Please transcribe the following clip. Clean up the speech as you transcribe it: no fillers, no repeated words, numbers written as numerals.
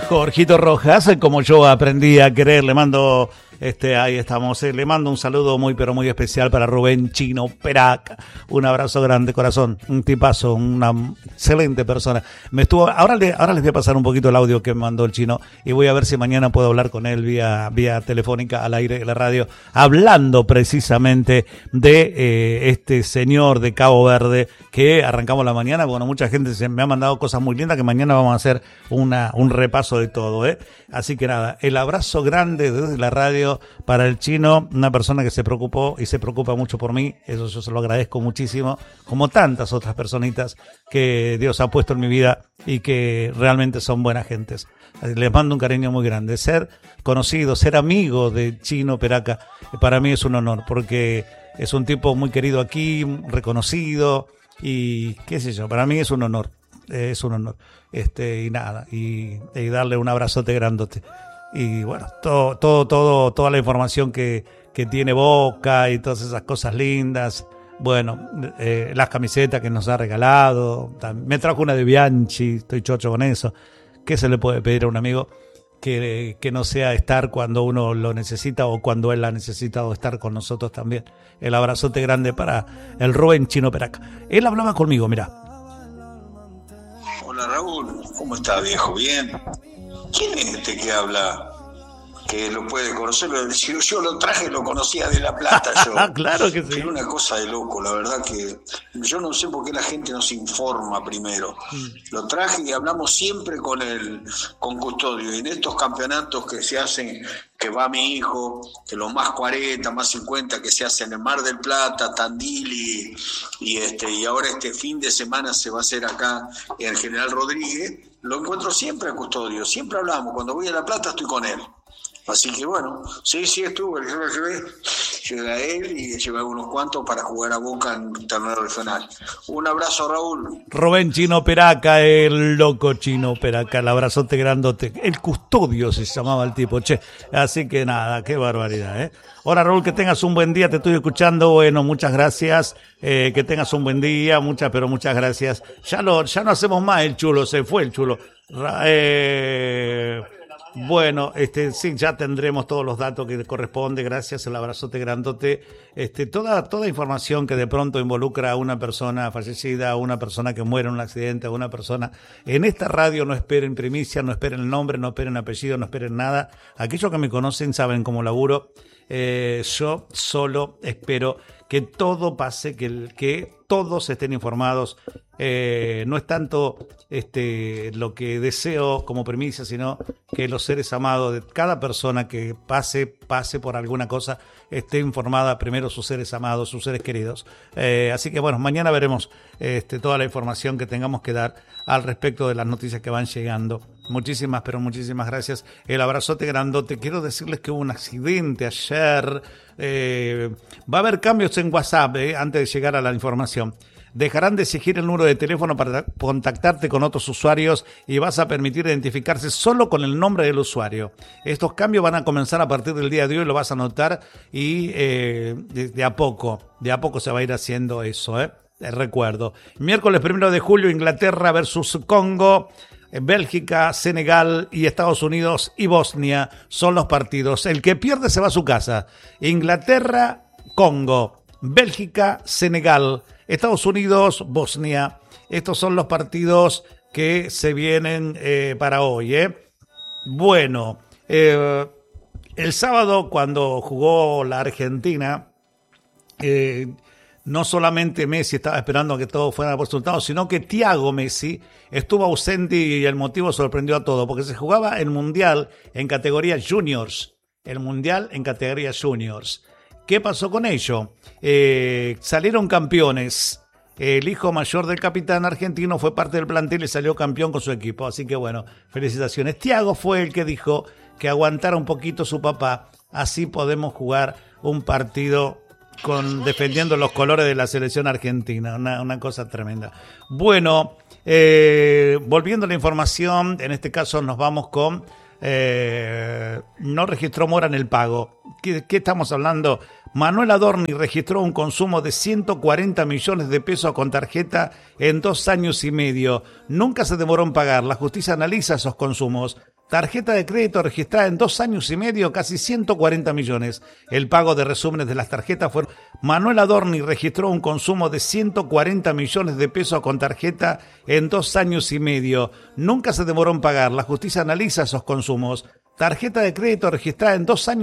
Jorgito Rojas, como yo aprendí a querer, le mando, ahí estamos, le mando un saludo muy pero muy especial para Rubén Chino Peraca, un abrazo grande, corazón, un tipazo, una excelente persona. Ahora les voy a pasar un poquito el audio que me mandó el Chino y voy a ver si mañana puedo hablar con él vía telefónica al aire de la radio, hablando precisamente de este señor de Cabo Verde que arrancamos la mañana. Bueno, mucha gente me ha mandado cosas muy lindas que mañana vamos a hacer un repaso de todo, Así que nada, el abrazo grande desde la radio para el Chino, una persona que se preocupó y se preocupa mucho por mí, eso yo se lo agradezco muchísimo, como tantas otras personitas que Dios ha puesto en mi vida y que realmente son buenas gentes. Les mando un cariño muy grande. Ser conocido, ser amigo de Chino Peraca, para mí es un honor, porque es un tipo muy querido aquí, reconocido, y qué sé yo, para mí es un honor. Es un honor, y nada, y darle un abrazote grandote. Y bueno, toda la información que tiene Boca y todas esas cosas lindas. Bueno, las camisetas que nos ha regalado. Me trajo una de Bianchi, estoy chocho con eso. ¿Qué se le puede pedir a un amigo que no sea estar cuando uno lo necesita o cuando él ha necesitado estar con nosotros también? El abrazote grande para el Rubén Chino Peraca. Él hablaba conmigo, mirá. Hola Raúl, ¿cómo estás, viejo? ¿Bien? ¿Quién es este que habla? Que lo puede conocer. Yo lo traje, lo conocía de La Plata. Yo. Claro que sí. Fue una cosa de loco, la verdad que yo no sé por qué la gente no se informa primero. Lo traje y hablamos siempre con Custodio. Y en estos campeonatos que se hacen, que va mi hijo, que los más 40, más 50 que se hacen en Mar del Plata, Tandil y ahora este fin de semana se va a hacer acá en General Rodríguez, lo encuentro siempre a Custodio, siempre hablamos, cuando voy a La Plata estoy con él. Así que bueno, sí estuvo, yo lo llevé a él y llevé a unos cuantos para jugar a Boca en un torneo regional. Un abrazo, Raúl. Rubén Chino Peraca, el loco Chino Peraca, el abrazote grandote, el Custodio se llamaba el tipo, así que nada, qué barbaridad, Hola Raúl, que tengas un buen día, te estoy escuchando, bueno, muchas gracias, que tengas un buen día, muchas gracias. Ya no hacemos más el chulo, se fue el chulo. Bueno, sí, ya tendremos todos los datos que corresponde, gracias, el abrazote grandote, toda información que de pronto involucra a una persona fallecida, a una persona que muere en un accidente, a una persona, en esta radio no esperen primicia, no esperen el nombre, no esperen apellido, no esperen nada, aquellos que me conocen saben cómo laburo, yo solo espero que todo pase, que todos estén informados, no es tanto lo que deseo como primicia, sino que los seres amados de cada persona que pase por alguna cosa esté informada primero sus seres amados, sus seres queridos. Así que bueno, mañana veremos toda la información que tengamos que dar al respecto de las noticias que van llegando. Muchísimas gracias. El abrazote grandote. Quiero decirles que hubo un accidente ayer. Va a haber cambios en WhatsApp antes de llegar a la información. Dejarán de exigir el número de teléfono para contactarte con otros usuarios y vas a permitir identificarse solo con el nombre del usuario. Estos cambios van a comenzar a partir del día de hoy, lo vas a notar, y de a poco se va a ir haciendo eso, recuerdo. Miércoles 1 de julio, Inglaterra versus Congo. Bélgica, Senegal y Estados Unidos y Bosnia son los partidos. El que pierde se va a su casa. Inglaterra, Congo, Bélgica, Senegal, Estados Unidos, Bosnia. Estos son los partidos que se vienen para hoy. Bueno, el sábado cuando jugó la Argentina, no solamente Messi estaba esperando a que todo fuera por resultados, sino que Thiago Messi estuvo ausente y el motivo sorprendió a todos, porque se jugaba el Mundial en categoría Juniors. ¿Qué pasó con ello? Salieron campeones. El hijo mayor del capitán argentino fue parte del plantel y salió campeón con su equipo. Así que bueno, felicitaciones. Thiago fue el que dijo que aguantara un poquito su papá. Así podemos jugar un partido defendiendo los colores de la selección argentina, una cosa tremenda. Bueno, volviendo a la información, en este caso nos vamos con no registró mora en el pago. ¿Qué estamos hablando? Manuel Adorni registró un consumo de 140 millones de pesos con tarjeta en 2 años y medio. Nunca se demoró en pagar. La justicia analiza esos consumos. Tarjeta de crédito registrada en 2 años y medio, casi 140 millones. El pago de resúmenes de las tarjetas fue... Manuel Adorni registró un consumo de 140 millones de pesos con tarjeta en 2 años y medio. Nunca se demoró en pagar. La justicia analiza esos consumos. Tarjeta de crédito registrada en 2 años